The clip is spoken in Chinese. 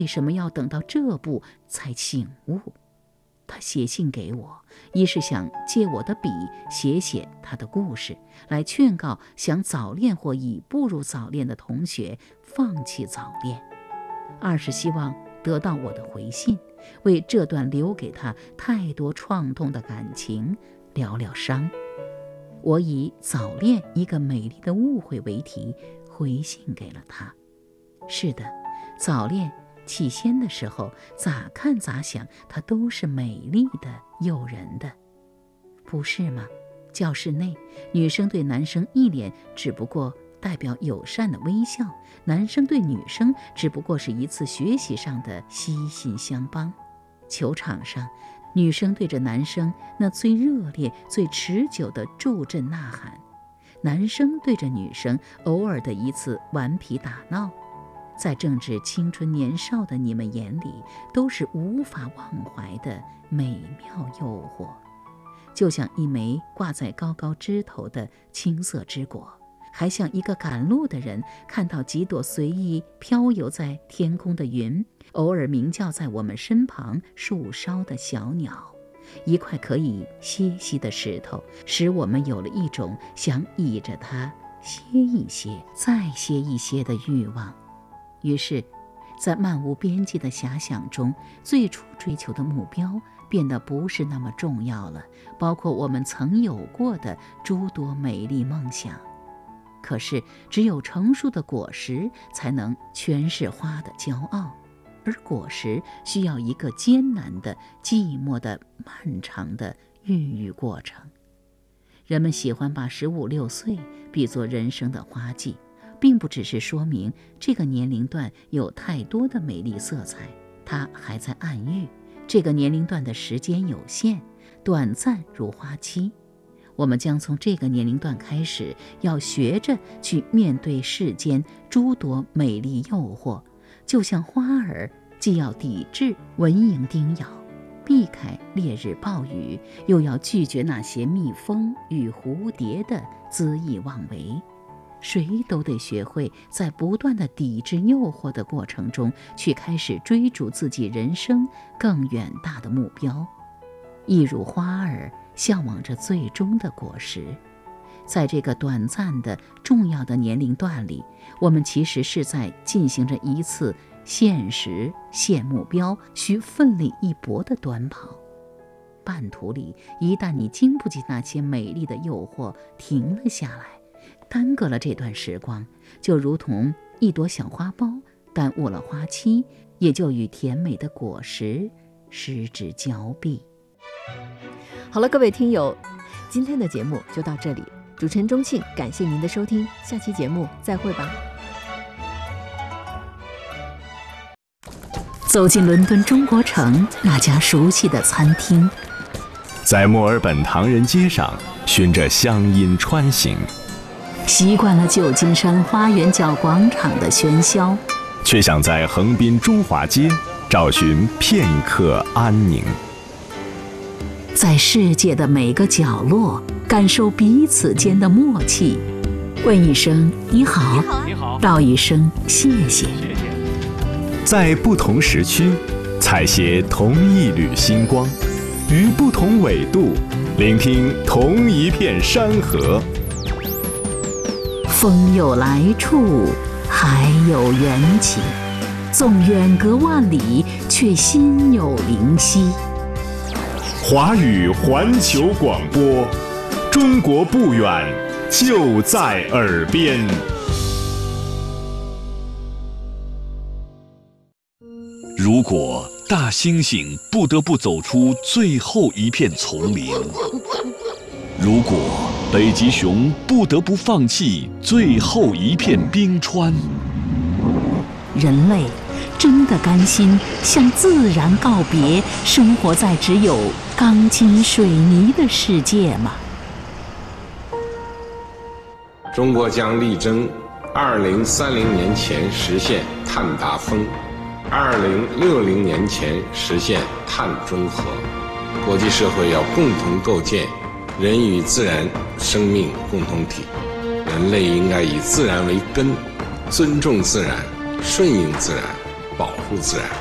为什么要等到这步才醒悟？他写信给我，一是想借我的笔写他的故事，来劝告想早恋或已步入早恋的同学放弃早恋；二是希望得到我的回信，为这段留给他太多创痛的感情疗疗伤。我以早恋一个美丽的误会为题回信给了他。是的，早恋起先的时候，咋看咋想，它都是美丽的、诱人的，不是吗？教室内，女生对男生一脸只不过代表友善的微笑，男生对女生只不过是一次学习上的悉心相帮。球场上，女生对着男生那最热烈、最持久的助阵呐喊，男生对着女生偶尔的一次顽皮打闹，在正值青春年少的你们眼里，都是无法忘怀的美妙诱惑，就像一枚挂在高高枝头的青色枝果，还像一个赶路的人看到几朵随意飘游在天空的云，偶尔鸣叫在我们身旁树梢的小鸟，一块可以歇息的石头，使我们有了一种想倚着它歇一歇再歇一歇的欲望。于是在漫无边际的遐想中，最初追求的目标变得不是那么重要了，包括我们曾有过的诸多美丽梦想。可是只有成熟的果实才能诠释花的骄傲，而果实需要一个艰难的、寂寞的、漫长的孕育过程。人们喜欢把15、16岁比作人生的花季，并不只是说明这个年龄段有太多的美丽色彩，它还在暗喻这个年龄段的时间有限，短暂如花期。我们将从这个年龄段开始，要学着去面对世间诸多美丽诱惑，就像花儿既要抵制蚊蝇叮咬，避开烈日暴雨，又要拒绝那些蜜蜂与蝴蝶的恣意妄为。谁都得学会在不断的抵制诱惑的过程中，去开始追逐自己人生更远大的目标，一如花儿向往着最终的果实。在这个短暂的重要的年龄段里，我们其实是在进行着一次现实现目标需奋力一搏的短跑。半途里，一旦你经不起那些美丽的诱惑停了下来，耽搁了这段时光，就如同一朵小花苞耽误了花期，也就与甜美的果实失之交臂。 好了，各位听友，今天的节目就到这里，主持人钟庆，感谢您的收听，下期节目再会吧。 走进伦敦中国城那家熟悉的餐厅， 在墨尔本唐人街上循着乡音穿行， 习惯了旧金山花园角广场的喧嚣， 却想在横滨中华街找寻片刻安宁。 在世界的每个角落感受彼此间的默契，问一声你好，道一声谢谢。 在不同时区采撷同一缕星光，于不同纬度聆听同一片山河。 风有来处，海有缘起，纵远隔万里，却心有灵犀。 华语环球广播，中国不远，就在耳边。 如果大猩猩不得不走出最后一片丛林，如果北极熊不得不放弃最后一片冰川， 人类真的甘心向自然告别，生活在只有钢筋水泥的世界吗？ 中国将力争2030年前实现碳达峰，2060年前实现碳中和。国际社会要共同构建人与自然生命共同体，人类应该以自然为根，尊重自然，顺应自然，保护护自然。